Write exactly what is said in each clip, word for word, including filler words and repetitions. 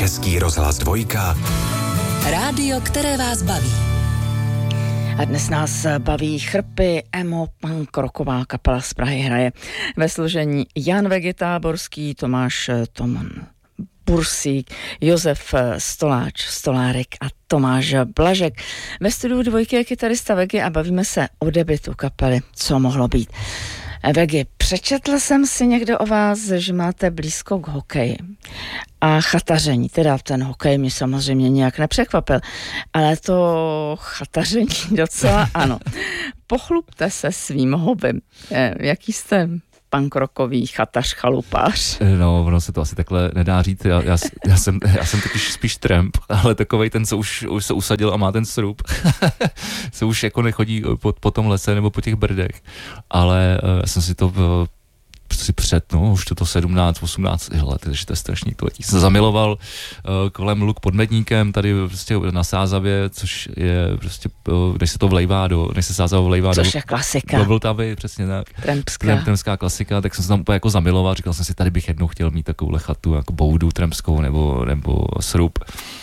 Český rozhlas dvojka. Rádio, které vás baví. A dnes nás baví Chrpy, emo, punk, rocková kapela z Prahy hraje ve složení Jan Vegi Táborský, Tomáš Toman Bursík, Josef Stoláč, Stolárek a Tomáš Blažek. Ve studiu dvojky je kytarista Vegi a bavíme se o debutu kapely, co mohlo být. Vegi, přečetla jsem si někde o vás, že máte blízko k hokeji a chataření. Teda ten hokej mě samozřejmě nějak nepřekvapil, ale to chataření docela ano. Pochlubte se svým hobem. Jaký jste punkrockový chatař, chalupář? No, ono se to asi takhle nedá říct. Já, já, já, jsem, já jsem totiž spíš tramp, ale takovej ten, co už, už se usadil a má ten srub. Co už jako nechodí po, po tom lese nebo po těch brdech. Ale uh, já jsem si to uh, před, no, už to sedmnáct, osmnáct let, takže to je strašný letí. Jsem zamiloval uh, kolem Luk pod Medníkem, tady prostě na Sázavě, což je prostě, uh, než se to vlejvá do, než se Sázava vlejvá což do, je klasika. do Vltavy, přesně tak. Trampská. Trampská klasika, tak jsem se tam úplně jako zamiloval, říkal jsem si, tady bych jednou chtěl mít takovou chatu, jako boudu trampskou nebo, nebo srub.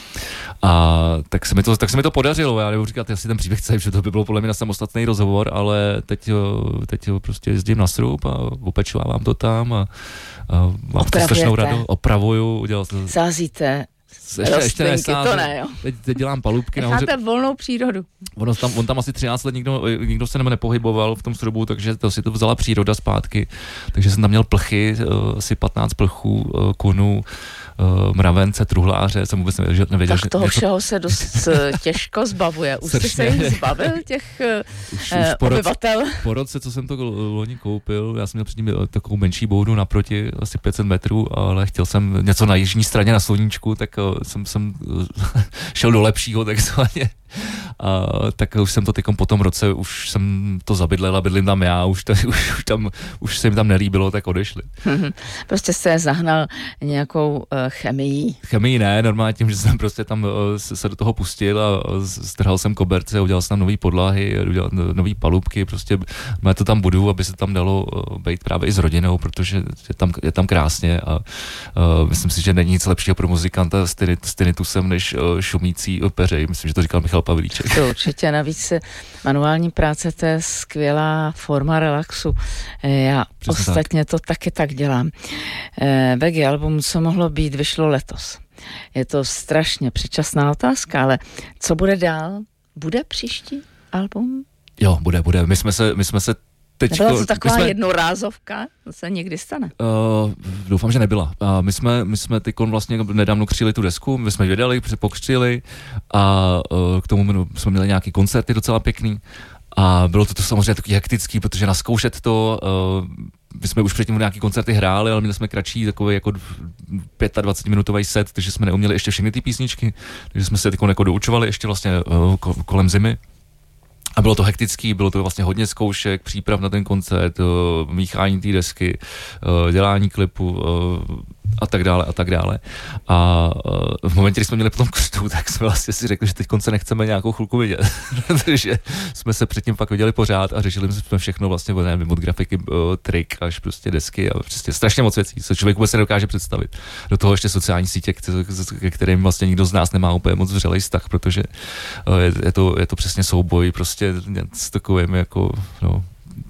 A tak se mi to, tak se mi to podařilo, já nebudu říkat asi ten příběh celý, že to by bylo podle mě na samostatný rozhovor, ale teď, teď prostě jezdím na srub a opečovávám to tam a, a mám to strašnou radost, opravuju, udělal jsem... Sázíte ještě, ještě ne, to ne, jo. Teď, teď dělám palubky. Necháte nahoře. Volnou přírodu. Ono tam, on tam asi třináct let nikdo, nikdo se nepohyboval v tom srubu, takže to si to vzala příroda zpátky. Takže jsem tam měl plchy, asi patnáct plchů, kunů, mravence, truhláře, jsem vůbec nevěděl, nevěděl tak toho něco... všeho se dost těžko zbavuje. Už jsi se jich zbavil, těch už, uh, už po obyvatel? Roce, po roce, co jsem to loni koupil, já jsem měl předtím takovou menší boudu naproti, asi pět set metrů, ale chtěl jsem něco na jižní straně na sluníčku, tak jsem, jsem šel do lepšího takzvaně. A tak už jsem to teďkom po tom roce, už jsem to zabydlel a bydlím tam já, už, tady, už, už, tam, už se jim tam nelíbilo, tak odešli. Prostě jste zahnal nějakou uh, chemii. Chemii ne, normálně tím, že jsem prostě tam uh, se do toho pustil a uh, strhal jsem koberce, udělal jsem tam nový podlahy, udělal nový palubky, prostě má to tam budu, aby se tam dalo uh, být právě i s rodinou, protože je tam, je tam krásně a uh, myslím si, že není nic lepšího pro muzikanta s tinnitusem, než uh, šumící peřej. Myslím, že to říkal Michal Pavelíček. To určitě, navíc manuální práce, to je skvělá forma relaxu. Já Přesně ostatně tak. to taky tak dělám. Vegi album, co mohlo být, vyšlo letos. Je to strašně předčasná otázka, ale co bude dál? Bude příští album? Jo, bude, bude. My jsme se, my jsme se Teďko, nebyla to taková jsme, jednorázovka? To se někdy stane. Uh, doufám, že nebyla. Uh, my jsme, my jsme tykon vlastně nedávno křili tu desku, my jsme vydali, pokřtili a uh, k tomu jsme měli nějaký koncerty docela pěkný a bylo to, to samozřejmě takový hektický, protože naskoušet to, uh, my jsme už předtím nějaký koncerty hráli, ale měli jsme kratší takový jako dvacetipětiminutový set, takže jsme neuměli ještě všechny ty písničky, takže jsme se tykon jako doučovali ještě vlastně uh, kolem zimy. A bylo to hektický, bylo to vlastně hodně zkoušek, příprav na ten koncert, míchání té desky, dělání klipu a tak dále a tak dále. A v momentě, kdy jsme měli potom křtu, tak jsme vlastně si řekli, že teď konce nechceme nějakou chvilku vidět. Takže jsme se předtím pak viděli pořád a řešili jsme všechno vlastně, nevím, od grafiky, trik až prostě desky a prostě strašně moc věcí, co člověk vůbec se nedokáže představit. Do toho ještě sociální sítě, ke kterým vlastně nikdo z nás nemá úplně moc vřelej vztah, protože je, je, to, je to přesně souboj, prostě s takovým jako, no,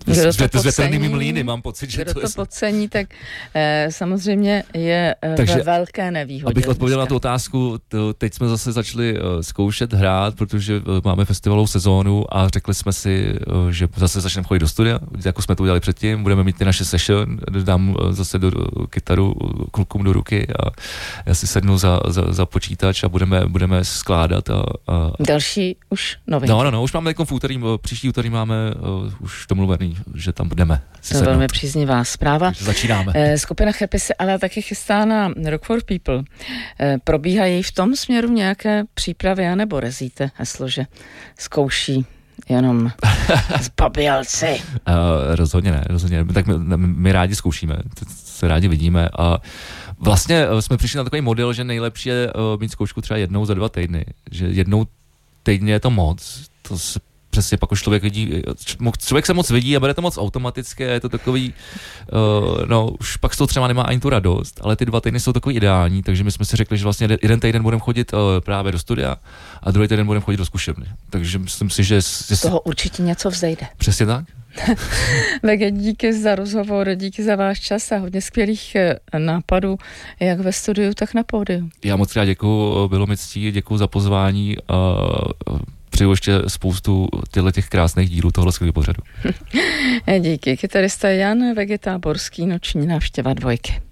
s větrnými mlýny, mám pocit, že kdo to to je... podcení, tak eh, samozřejmě je eh, Takže, ve velké nevýhodě. Abych odpověděl na tu otázku, to, teď jsme zase začali uh, zkoušet hrát, protože uh, máme festivalovou sezónu a řekli jsme si, uh, že zase začneme chodit do studia, jako jsme to udělali předtím, budeme mít ty naše session, dám uh, zase do, uh, kytaru uh, klukům do ruky a já si sednu za, za, za počítač a budeme, budeme skládat. A, a... Další už novinky. No, no, no, už máme jako v úterý, příští úterý máme uh, už domluvený, že tam budeme. To je velmi příznivá zpráva. Takže začínáme. Eh, skupina Chrpy se ale taky chystá na Rock for People. Eh, probíhají v tom směru nějaké přípravy, anebo rezíte heslo, že zkouší jenom zbabělci? uh, rozhodně ne, rozhodně ne. Tak my, my rádi zkoušíme, se rádi vidíme a vlastně jsme přišli na takový model, že nejlepší je uh, mít zkoušku třeba jednou za dva týdny, že jednou týdně je to moc, to se přesně, pak už člověk vidí, člověk se moc vidí a bude to moc automatické, je to takový, uh, no už pak z toho třeba nemá ani tu radost, ale ty dva týdny jsou takový ideální, takže my jsme si řekli, že vlastně jeden týden budeme chodit uh, právě do studia a druhý týden budeme chodit do zkušebny. Takže myslím si, že... Z toho určitě něco vzejde. Přesně tak. Vege, díky za rozhovor, díky za váš čas a hodně skvělých nápadů, jak ve studiu, tak na pódiu. Já moc krát děkuju, bylo mi ctí, děkuju za pozvání a přeju ještě spoustu těchto těch krásných dílů tohle skvělého pořadu. Díky, kytarista Jan Vege Táborský, noční návštěva dvojky.